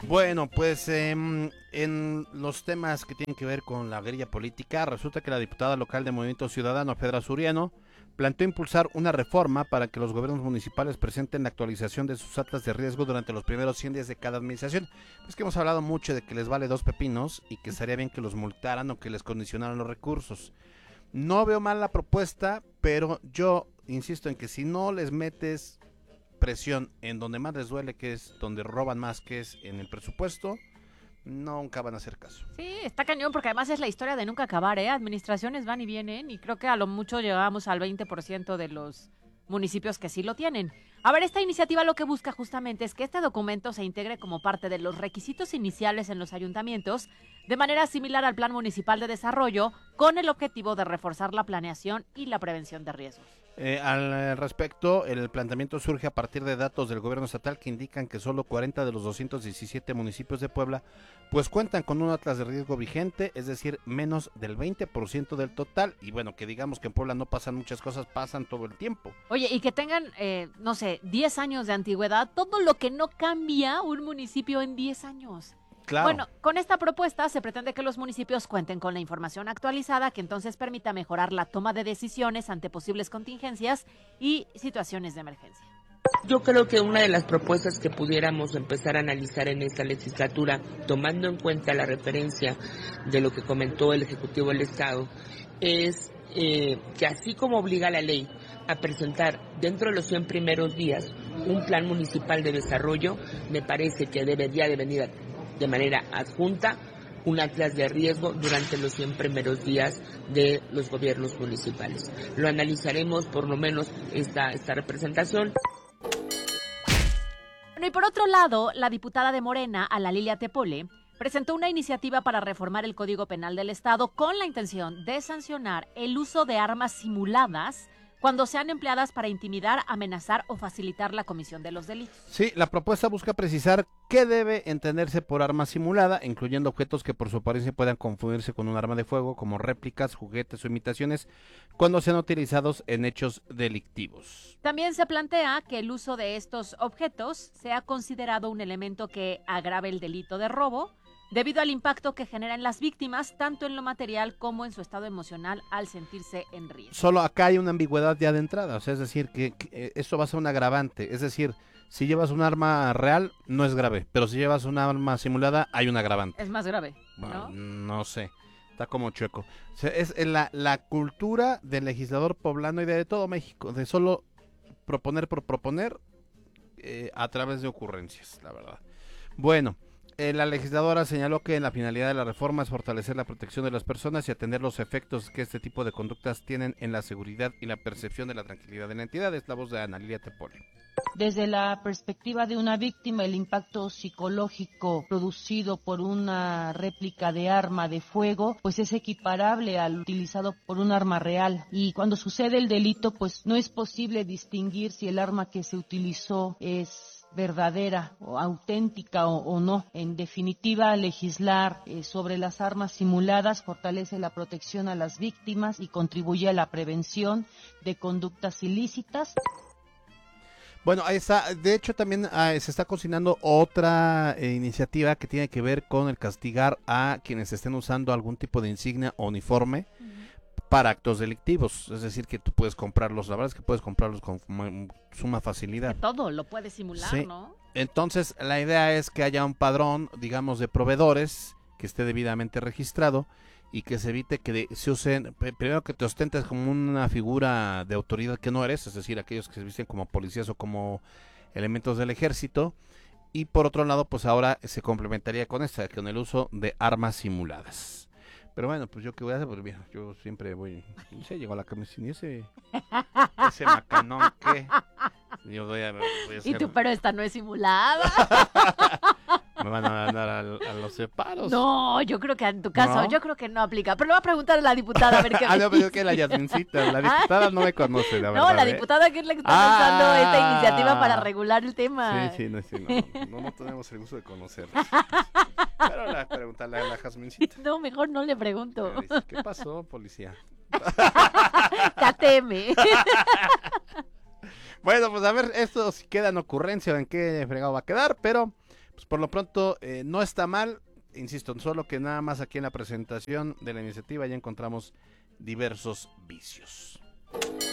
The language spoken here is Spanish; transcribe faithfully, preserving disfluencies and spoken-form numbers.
Bueno, pues eh, en los temas que tienen que ver con la guerrilla política, resulta que la diputada local de Movimiento Ciudadano, Fedra Suriano, planteó impulsar una reforma para que los gobiernos municipales presenten la actualización de sus atlas de riesgo durante los primeros cien días de cada administración. Es que hemos hablado mucho de que les vale dos pepinos y que estaría bien que los multaran o que les condicionaran los recursos. No veo mal la propuesta, pero yo insisto en que si no les metes presión en donde más les duele, que es donde roban más, que es en el presupuesto, nunca van a hacer caso. Sí, está cañón porque además es la historia de nunca acabar, ¿eh? Administraciones van y vienen y creo que a lo mucho llegamos al veinte por ciento de los municipios que sí lo tienen. A ver, esta iniciativa lo que busca justamente es que este documento se integre como parte de los requisitos iniciales en los ayuntamientos de manera similar al Plan Municipal de Desarrollo, con el objetivo de reforzar la planeación y la prevención de riesgos. Eh, al respecto, el planteamiento surge a partir de datos del gobierno estatal que indican que solo cuarenta de los doscientos diecisiete municipios de Puebla pues cuentan con un atlas de riesgo vigente, es decir, menos del veinte por ciento del total. Y bueno, que digamos que en Puebla no pasan muchas cosas, pasan todo el tiempo. Oye, y que tengan, eh, no sé, diez años de antigüedad, todo lo que no cambia un municipio en diez años. Claro. Bueno, con esta propuesta se pretende que los municipios cuenten con la información actualizada que entonces permita mejorar la toma de decisiones ante posibles contingencias y situaciones de emergencia. Yo creo que una de las propuestas que pudiéramos empezar a analizar en esta legislatura, tomando en cuenta la referencia de lo que comentó el Ejecutivo del Estado, es eh, que así como obliga la ley a presentar dentro de los cien primeros días un plan municipal de desarrollo, me parece que debería de venir de manera adjunta un atlas de riesgo durante los cien primeros días de los gobiernos municipales. Lo analizaremos por lo menos esta, esta representación. Bueno, y por otro lado, la diputada de Morena, Ana Lilia Tepole, presentó una iniciativa para reformar el Código Penal del Estado con la intención de sancionar el uso de armas simuladas cuando sean empleadas para intimidar, amenazar o facilitar la comisión de los delitos. Sí, la propuesta busca precisar qué debe entenderse por arma simulada, incluyendo objetos que por su apariencia puedan confundirse con un arma de fuego, como réplicas, juguetes o imitaciones, cuando sean utilizados en hechos delictivos. También se plantea que el uso de estos objetos sea considerado un elemento que agrave el delito de robo, debido al impacto que genera en las víctimas, tanto en lo material como en su estado emocional al sentirse en riesgo. Solo acá hay una ambigüedad ya de entrada, o sea, es decir, que, que esto va a ser un agravante, es decir, si llevas un arma real, no es grave, pero si llevas un arma simulada, hay un agravante. Es más grave, ¿no? Bueno, no sé, está como chueco. O sea, es la, la cultura del legislador poblano y de todo México, de solo proponer por proponer eh, a través de ocurrencias, la verdad. Bueno. La legisladora señaló que la finalidad de la reforma es fortalecer la protección de las personas y atender los efectos que este tipo de conductas tienen en la seguridad y la percepción de la tranquilidad de la entidad. Es la voz de Ana Lilia Tepole. Desde la perspectiva de una víctima, el impacto psicológico producido por una réplica de arma de fuego, pues es equiparable al utilizado por un arma real. Y cuando sucede el delito, pues no es posible distinguir si el arma que se utilizó es verdadera o auténtica o, o no. En definitiva, legislar eh, sobre las armas simuladas fortalece la protección a las víctimas y contribuye a la prevención de conductas ilícitas. Bueno, ahí está. De hecho, también ah, se está cocinando otra eh, iniciativa que tiene que ver con el castigar a quienes estén usando algún tipo de insignia o uniforme para actos delictivos, es decir, que tú puedes comprarlos, la verdad es que puedes comprarlos con suma facilidad. Que todo lo puedes simular, sí. ¿no? Entonces, la idea es que haya un padrón, digamos, de proveedores que esté debidamente registrado y que se evite que de, se usen, primero que te ostentes como una figura de autoridad que no eres, es decir, aquellos que se visten como policías o como elementos del ejército, y por otro lado, pues ahora se complementaría con esta, con el uso de armas simuladas. Pero bueno, pues yo qué voy a hacer, pues mira, yo siempre voy, no sé, llego a la camiseta y ese, ese macanón que yo voy a, voy a hacer. Y tú, pero esta no es simulada. Me van a mandar a, a los separos. No, yo creo que en tu caso, ¿No? yo creo que no aplica. Pero le voy a preguntar a la diputada a ver qué Ah, me no, pero dice. es que la Yasmincita, la diputada no me conoce, la verdad. No, la ¿eh? diputada que es la que está Ah. lanzando esta iniciativa para regular el tema. Sí, sí, no, sí, no, no, no tenemos el gusto de conocerla. Pero la preguntarle a la Jasmincita. No, mejor no le pregunto. Dice, ¿qué pasó, policía? Cateme. Bueno, pues a ver, esto si queda en ocurrencia o en qué fregado va a quedar, pero pues por lo pronto eh, no está mal, insisto, solo que nada más aquí en la presentación de la iniciativa ya encontramos diversos vicios.